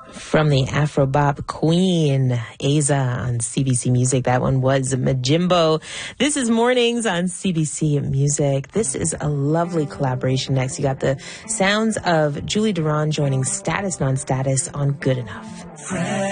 From the Afrobop queen, Aza, on CBC Music. That one was Majimbo. This is Mornings on CBC Music. This is a lovely collaboration. Next, you got the sounds of Julie Duran joining Status Non-Status on Good Enough.